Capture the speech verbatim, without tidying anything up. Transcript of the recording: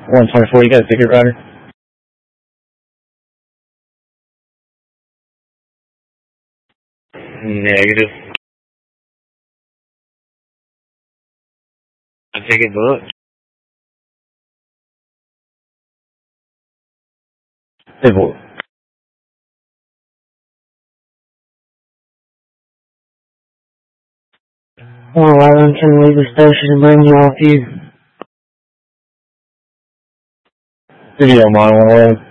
one twenty-four, you got a ticket, Ryder? Negative. A ticket booked. Hey, boy. one eleven can leave the station and bring you off you. Video, mine, one eleven.